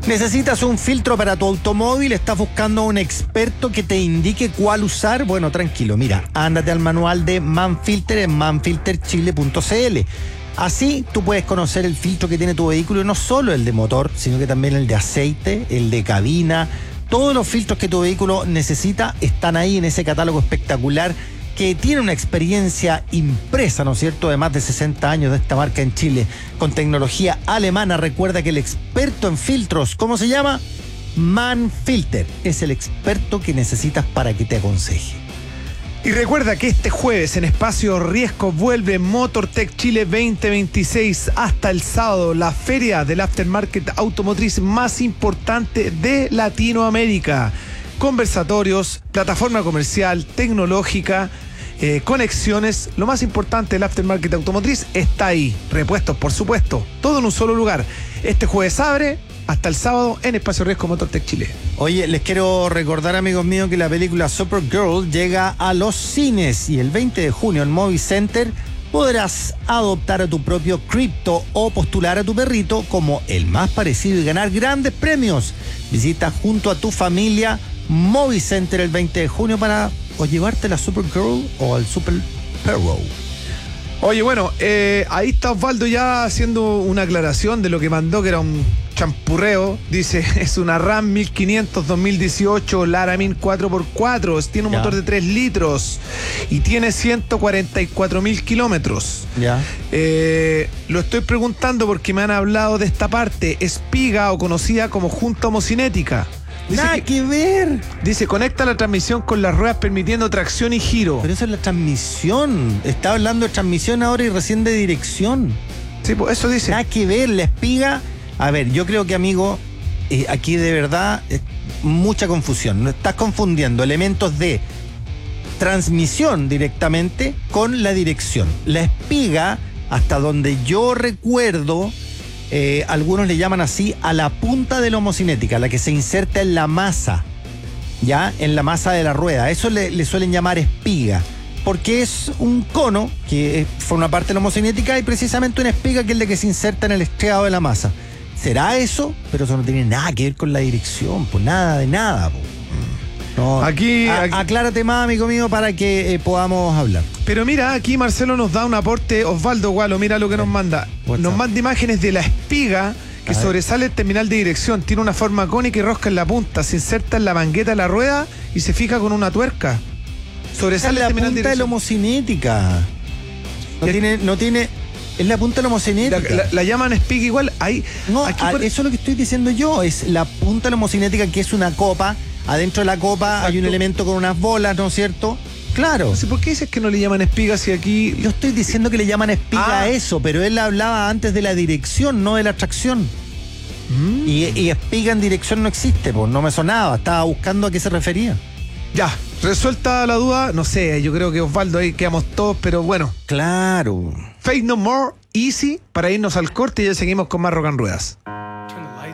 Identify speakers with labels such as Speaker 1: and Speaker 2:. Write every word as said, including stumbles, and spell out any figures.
Speaker 1: ¿Necesitas un filtro para tu automóvil? ¿Estás buscando un experto que te indique cuál usar? Bueno, tranquilo, mira, ándate al manual de Manfilter en manfilter chile punto c l. Así tú puedes conocer el filtro que tiene tu vehículo, y no solo el de motor, sino que también el de aceite, el de cabina. Todos los filtros que tu vehículo necesita están ahí en ese catálogo espectacular que tiene una experiencia impresa, ¿no es cierto?, de más de sesenta años de esta marca en Chile, con tecnología alemana. Recuerda que el experto en filtros, ¿cómo se llama? Manfilter. Es el experto que necesitas para que te aconseje.
Speaker 2: Y recuerda que este jueves en Espacio Riesgo vuelve MotorTech Chile veinte veintiséis hasta el sábado, la feria del aftermarket automotriz más importante de Latinoamérica. Conversatorios, plataforma comercial, tecnológica, eh, conexiones. Lo más importante del aftermarket automotriz está ahí. Repuestos, por supuesto. Todo en un solo lugar. Este jueves abre hasta el sábado en Espacio Riesgo MotorTech Chile.
Speaker 1: Oye, les quiero recordar, amigos míos, que la película Supergirl llega a los cines y el veinte de junio en Movie Center podrás adoptar a tu propio cripto o postular a tu perrito como el más parecido y ganar grandes premios. Visita junto a tu familia Movie Center el veinte de junio para o llevarte la Supergirl o al Super Perro.
Speaker 2: Oye, bueno, eh, ahí está Osvaldo ya haciendo una aclaración de lo que mandó, que era un champurreo. Dice, es una RAM mil quinientos dos mil dieciocho Laramin cuatro por cuatro, tiene un ya. motor de tres litros y tiene ciento cuarenta y cuatro mil kilómetros.
Speaker 1: Ya.
Speaker 2: Eh, lo estoy preguntando porque me han hablado de esta parte, espiga o conocida como junta homocinética.
Speaker 1: Dice Nada que, que ver.
Speaker 2: Dice, conecta la transmisión con las ruedas permitiendo tracción y giro.
Speaker 1: Pero eso es la transmisión. Está hablando de transmisión ahora y recién de dirección.
Speaker 2: Sí, pues eso dice.
Speaker 1: Nada que ver, la espiga. A ver, yo creo que, amigo, eh, aquí de verdad es mucha confusión. No estás confundiendo elementos de transmisión directamente con la dirección. La espiga, hasta donde yo recuerdo, Eh, algunos le llaman así a la punta de la homocinética, la que se inserta en la masa, ya, en la masa de la rueda. Eso le, le suelen llamar espiga, porque es un cono que forma parte de la homocinética y precisamente una espiga que es la que se inserta en el estriado de la masa. ¿Será eso? Pero eso no tiene nada que ver con la dirección, pues nada de nada, pues. No,
Speaker 2: aquí,
Speaker 1: a,
Speaker 2: aquí
Speaker 1: aclárate más, amigo mío, para que eh, podamos hablar.
Speaker 2: Pero mira, aquí Marcelo nos da un aporte. Osvaldo Gualo, mira lo que nos manda. Nos manda imágenes de la espiga que sobresale el terminal de dirección. Tiene una forma cónica y rosca en la punta. Se inserta en la mangueta de la rueda y se fija con una tuerca. Sobresale
Speaker 1: la
Speaker 2: el terminal de
Speaker 1: punta de la homocinética. No tiene, no tiene. Es la punta de la homocinética.
Speaker 2: La, la, la llaman espiga igual. Ahí.
Speaker 1: No,
Speaker 2: aquí
Speaker 1: a,
Speaker 2: por...
Speaker 1: eso es lo que estoy diciendo yo. Es la punta de la homocinética, que es una copa. Adentro de la copa Exacto. hay un elemento con unas bolas, ¿no es cierto? Claro.
Speaker 2: ¿Por qué dices que no le llaman espiga si aquí...?
Speaker 1: Yo estoy diciendo que le llaman espiga ah. a eso, pero él hablaba antes de la dirección, no de la tracción. Mm. Y, y espiga en dirección no existe, pues no me sonaba. Estaba buscando a qué se refería.
Speaker 2: Ya, resuelta la duda, no sé, yo creo que Osvaldo ahí quedamos todos, pero bueno.
Speaker 1: Claro.
Speaker 2: Faith No More, Easy, para irnos al corte y ya seguimos con más Rock and Ruedas.